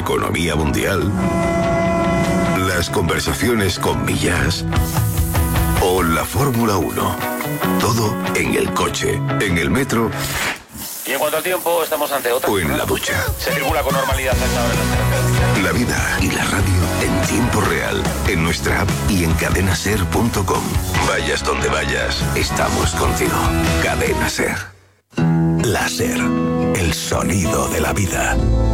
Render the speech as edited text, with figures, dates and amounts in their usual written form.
economía mundial, las conversaciones con Millás o la Fórmula 1. Todo en el coche, en el metro. Y en cuanto al tiempo, estamos ante otra. O en la ducha. Se circula con normalidad a esta hora en las carreteras. La vida y la radio en tiempo real, en nuestra app y en cadenaser.com. Vayas donde vayas, estamos contigo. Cadena Ser. Láser, el sonido de la vida.